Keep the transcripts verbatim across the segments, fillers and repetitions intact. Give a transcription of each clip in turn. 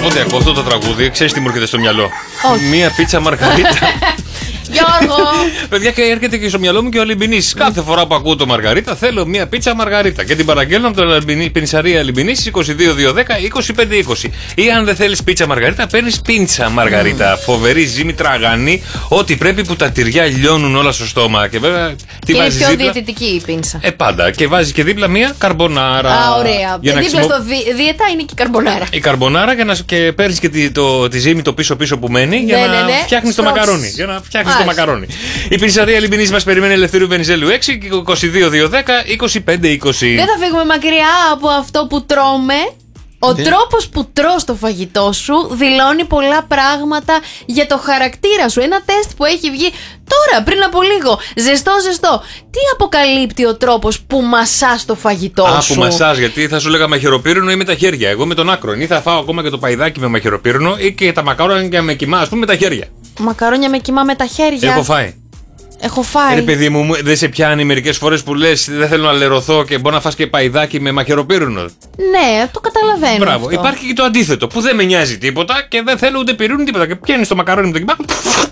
Όποτε ακούω αυτό το τραγούδι, ξέρεις τι μου έρχεται στο μυαλό? Όχι. Μία πίτσα μαργαρίτα. Γιώργο! Παιδιά, και έρχεται και στο μυαλό μου και ο Λιμπινής. Κάθε φορά που ακούω το Μαργαρίτα, θέλω μία πίτσα Μαργαρίτα. Και την παραγγέλνω από την πινσαρία Λιμπινής είκοσι δύο δύο δέκα είκοσι πέντε είκοσι. Ή αν δεν θέλεις πίτσα Μαργαρίτα, παίρνεις πίντσα Μαργαρίτα. Mm. Φοβερή ζύμη τραγανή, ό,τι πρέπει που τα τυριά λιώνουν όλα στο στόμα. Και βέβαια, τι και είναι πιο δίπλα? διαιτητική η πίνσα. Ε, πάντα. Και βάζει και δίπλα μία καρμπονάρα. Α, ωραία. Για δίπλα χρησιμο... στο δι... διαιτά είναι και η καρμπονάρα. Η καρμπονάρα και, να... και παίρνεις και τη, το, τη ζύμη το πίσω-πίσω που μένει για ναι, να ναι, ναι. φτιάχνεις το μακαρόνι. Για να φτιάχνεις το μακαρόνι. Η πινσαρία Λιμπινής μας περιμένει Ελευθερίου Βενιζέλου έξι και είκοσι δύο δύο δέκα είκοσι πέντε είκοσι. Δεν θα φύγουμε μακριά από αυτό που τρώμε. Ο ναι. τρόπος που τρως το φαγητό σου δηλώνει πολλά πράγματα για το χαρακτήρα σου. Ένα τεστ που έχει βγει τώρα, πριν από λίγο. Ζεστό, ζεστό. Τι αποκαλύπτει ο τρόπος που μασάς το φαγητό Α, σου? που μασάς, γιατί θα σου λέγα μαχαιροπύρινο ή με τα χέρια. Εγώ με τον άκρον. Ή θα φάω ακόμα και το παϊδάκι με μαχαιροπύρινο ή και τα μακαρόνια με κιμά, ας πούμε, με τα χέρια. Μακαρόνια με κιμά με τα χέρια. Έχω φάει. Έχω φάει. Ρε παιδί μου, δεν σε πιάνει μερικές φορές που λες δεν θέλω να λερωθώ και μπορεί να φας και παϊδάκι με μαχαιροπύρινο? Ναι, το καταλαβαίνω. Μπράβο. Αυτό. Υπάρχει και το αντίθετο που δεν με νοιάζει τίποτα και δεν θέλω ούτε πυρήνου τίποτα. Και πιάνεις το μακαρόνι με το κιμά.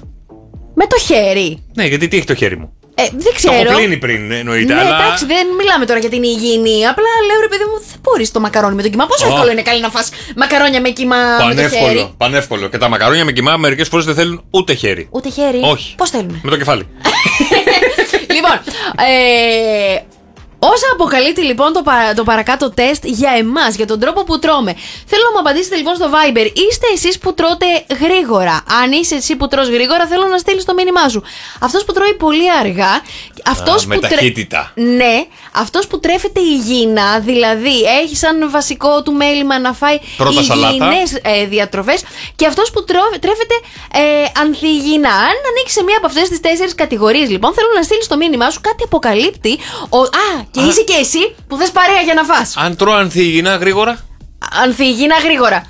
Με το χέρι. Ναι, γιατί τι έχει το χέρι μου? Ε, δεν ξέρω. Το έχω πλύνει πριν, εννοείται. Ναι, αλλά... εντάξει, δεν μιλάμε τώρα για την υγιεινή. Απλά λέω ρε παιδί μου, δεν μπορεί το μακαρόνι με το κιμά. Πόσο oh. εύκολο είναι καλή να φας μακαρόνια με κιμά με το χέρι? Πανεύκολο. Και τα μακαρόνια με κιμά μερικές φορές δεν θέλουν ούτε χέρι. Ούτε χέρι. Όχι. Πώς θέλουν? Με το κεφάλι. Λοιπόν, ε, όσα αποκαλύπτει λοιπόν το, παρα, το παρακάτω τεστ για εμάς, για τον τρόπο που τρώμε. Θέλω να μου απαντήσετε λοιπόν στο Viber. Είστε εσείς που τρώτε γρήγορα? Αν είσαι εσύ που τρως γρήγορα, θέλω να στείλεις το μήνυμά σου. Αυτός που τρώει πολύ αργά, αυτός Α, που με ταχύτητα. Τρε... Ναι, αυτός που τρέφεται υγιεινά, δηλαδή έχει σαν βασικό του μέλημα να φάει υγιεινές ε, διατροφές, και αυτός που τρώ... τρέφεται ε, ανθυγιεινά. Αν ανήκει σε μία από αυτές τις τέσσερις κατηγορίες, λοιπόν, θέλω να στείλεις το μήνυμά σου. Κάτι αποκαλύπτει. Ο... Α, και είσαι και εσύ που θες παρέα για να φας. Αν τρώω ανθυγιεινά γρήγορα. Ανθυγιεινά γρήγορα.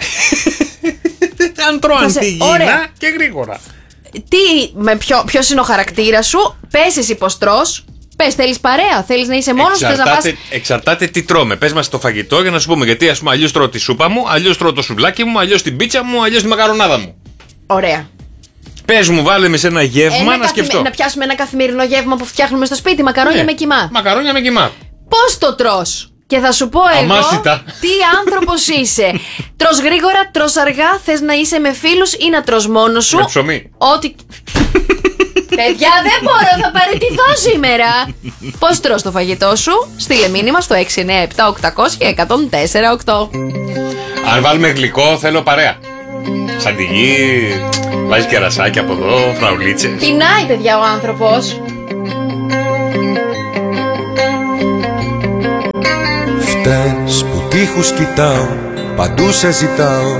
Αν τρώω ανθυγιεινά και γρήγορα. Τι, με ποιο, ποιος είναι ο χαρακτήρας σου? Πες εσύ πως τρως. Πες, θέλεις παρέα, θέλεις να είσαι μόνος σου, θες να φας? Εξαρτάται τι τρώμε. Πες μας το φαγητό για να σου πούμε. Γιατί ας πούμε αλλιώς τρώω τη σούπα μου, αλλιώς τρώω το σουβλάκι μου, αλλιώς την πίτσα μου, αλλιώς τη μακαρονάδα μου. Ωραία. Πες μου, βάλε με σε ένα γεύμα ένα να καθημε... σκεφτώ. Να πιάσουμε ένα καθημερινό γεύμα που φτιάχνουμε στο σπίτι. Μακαρόνια ναι. με κιμά. Μακαρόνια με κιμά. Πώς το τρως? Και θα σου πω εγώ αμάσιτα. Τι άνθρωπος είσαι. Τρως γρήγορα, τρως αργά, θες να είσαι με φίλους ή να τρως μόνος σου? Με ψωμί. Ό,τι... Παιδιά, δεν μπορώ, θα παραιτηθώ σήμερα. Πώς τρως το φαγητό σου? Στείλε μήνυμα στο έξι εννιά επτά οκτακόσια εκατόν τέσσερα οκτώ. Αν βάλουμε γλυκό, θέλω παρέα. Σαν τη γη, βάζει κερασάκια από εδώ, φραουλίτσες. Πεινάει, παιδιά, ο άνθρωπος. Φταίς που τείχους κοιτάω, παντού σε ζητάω,